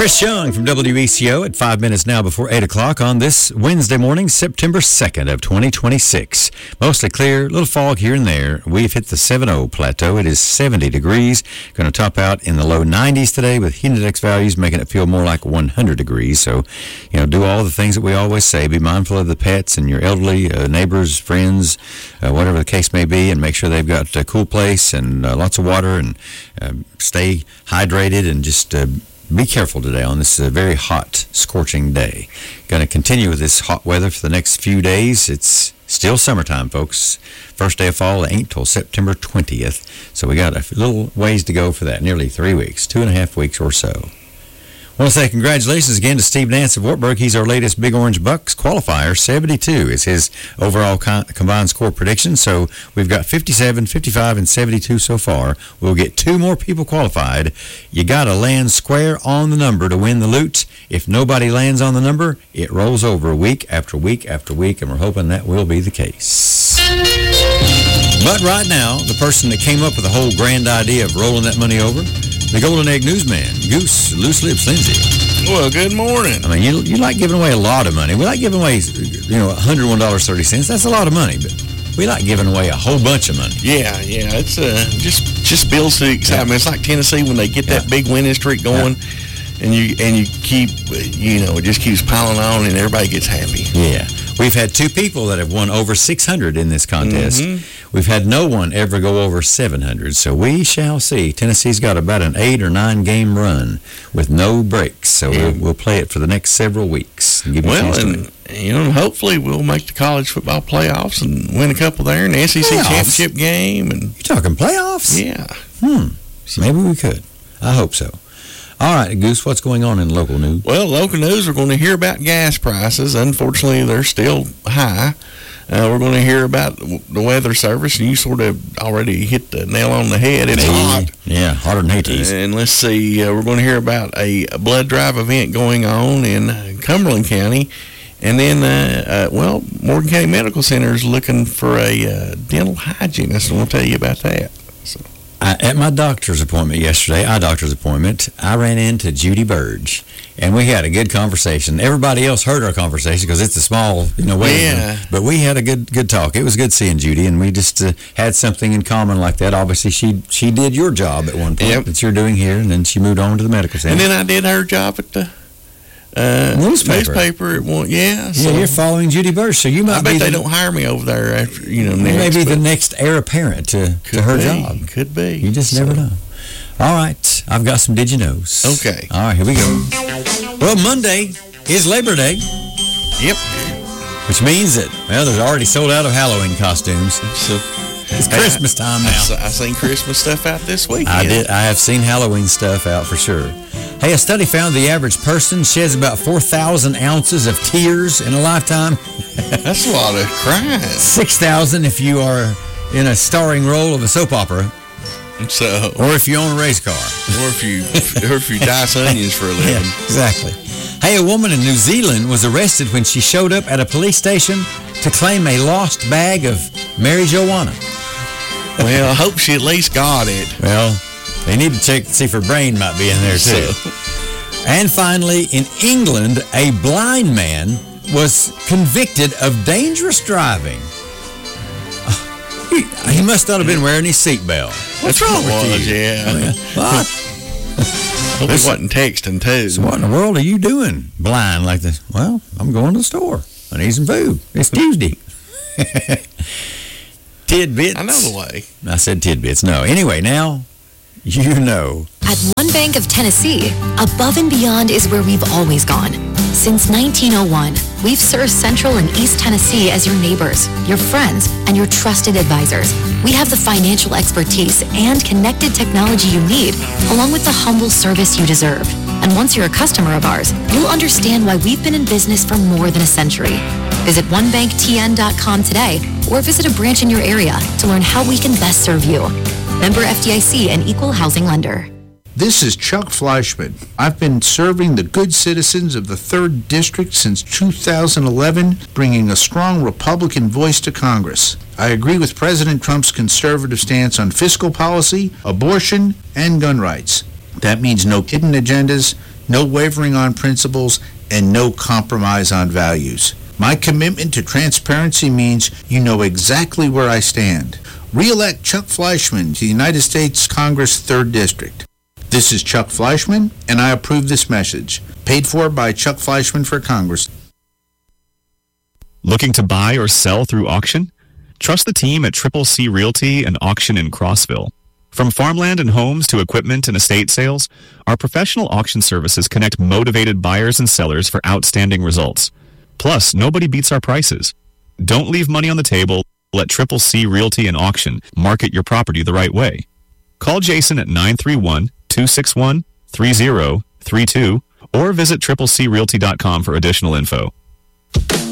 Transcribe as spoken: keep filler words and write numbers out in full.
Chris Young from W E C O at five minutes now before eight o'clock on this Wednesday morning, September second of twenty twenty-six. Mostly clear, little fog here and there. We've hit the seven oh plateau. It is seventy degrees. Going to top out in the low nineties today with heat index values making it feel more like one hundred degrees. So, you know, do all the things that we always say. Be mindful of the pets and your elderly uh, neighbors, friends, uh, whatever the case may be, and make sure they've got a cool place and uh, lots of water, and uh, stay hydrated, and just uh, be careful today on this uh, very hot, scorching day. Going to continue with this hot weather for the next few days. It's still summertime, folks. First day of fall ain't till September twentieth. So we got a little ways to go for that. Nearly three weeks, two and a half weeks or so. I want to say congratulations again to Steve Nance of Wartburg. He's our latest Big Orange Bucks qualifier. seventy-two is his overall con- combined score prediction. So we've got fifty-seven, fifty-five, and seventy-two so far. We'll get two more people qualified. You got to land square on the number to win the loot. If nobody lands on the number, it rolls over week after week after week, and we're hoping that will be the case. But right now, the person that came up with the whole grand idea of rolling that money over, the Golden Egg Newsman, Goose Loose Lips Lindsay. Well, good morning. I mean, you you like giving away a lot of money. We like giving away, you know, one hundred one dollars and thirty cents. That's a lot of money, but we like giving away a whole bunch of money. Yeah, yeah. It's uh, just just builds the excitement. Yeah. It's like Tennessee when they get that yeah. big winning streak going, yeah. and you and you keep, you know, it just keeps piling on, and everybody gets happy. Yeah. We've had two people that have won over six hundred in this contest. Mm-hmm. We've had no one ever go over seven hundred, so we shall see. Tennessee's got about an eight or nine game run with no breaks, so yeah. we'll, we'll play it for the next several weeks. And give you well, and, you know, hopefully we'll make the college football playoffs and win a couple there in the S E C playoffs? Championship game. And you're talking playoffs? Yeah. Hmm. So, maybe we could. I hope so. All right, Goose, what's going on in local news? Well, local news, we're going to hear about gas prices. Unfortunately, they're still high. Uh, we're going to hear about the Weather Service, and you sort of already hit the nail on the head. It's hey, hot. Yeah, hotter than Hades. And let's see, uh, we're going to hear about a blood drive event going on in Cumberland County. And then, uh, uh, well, Morgan County Medical Center is looking for a uh, dental hygienist, and we'll tell you about that. So. I, at my doctor's appointment yesterday, eye doctor's appointment, I ran into Judy Burge, and we had a good conversation. Everybody else heard our conversation because it's a small, you know, way. Yeah. But we had a good good talk. It was good seeing Judy, and we just uh, had something in common like that. Obviously, she she did your job at one point yep. that you're doing here, and then she moved on to the medical center. And then I did her job at the Uh, newspaper. Newspaper at one, yeah. So yeah, you're following Judy Burge, so you might I bet be they the, don't hire me over there after, you know, next. You may be the next heir apparent to, to her be, job. Could be. You just so. never know. All right, I've got some Did You Knows. Okay. All right, here we go. Well, Monday is Labor Day. Yep. Which means that, well, there's already sold out of Halloween costumes. So, it's Christmas time now. I, I seen Christmas stuff out this weekend. I did. I have seen Halloween stuff out for sure. Hey, a study found the average person sheds about four thousand ounces of tears in a lifetime. That's a lot of crying. six thousand if you are in a starring role of a soap opera. So, or if you own a race car. Or if you or if you dice onions for a living. Yeah, exactly. Hey, a woman in New Zealand was arrested when she showed up at a police station to claim a lost bag of marijuana. Well, I hope she at least got it. Well, they need to check to see if her brain might be in there, too. So. And finally, in England, a blind man was convicted of dangerous driving. He, he must not have been wearing his seatbelt. What's That's wrong what with was, you? Yeah. What? Hope he wasn't texting, too. So what in the world are you doing blind like this? Well, I'm going to the store. I need some food. It's Tuesday. Tidbits. I know the way. I said tidbits. No. Anyway, now you know. At One Bank of Tennessee, above and beyond is where we've always gone. Since nineteen oh one, we've served Central and East Tennessee as your neighbors, your friends, and your trusted advisors. We have the financial expertise and connected technology you need, along with the humble service you deserve. And once you're a customer of ours, you'll understand why we've been in business for more than a century. Visit one bank t n dot com today or visit a branch in your area to learn how we can best serve you. Member F D I C and Equal Housing Lender. This is Chuck Fleischman. I've been serving the good citizens of the third District since two thousand eleven, bringing a strong Republican voice to Congress. I agree with President Trump's conservative stance on fiscal policy, abortion, and gun rights. That means no hidden agendas, no wavering on principles, and no compromise on values. My commitment to transparency means you know exactly where I stand. Re-elect Chuck Fleischman to the United States Congress third District. This is Chuck Fleischman, and I approve this message. Paid for by Chuck Fleischman for Congress. Looking to buy or sell through auction? Trust the team at Triple C Realty and Auction in Crossville. From farmland and homes to equipment and estate sales, our professional auction services connect motivated buyers and sellers for outstanding results. Plus, nobody beats our prices. Don't leave money on the table. Let Triple C Realty and Auction market your property the right way. Call Jason at nine three one, two six one, three zero three two or visit triple c realty dot com for additional info.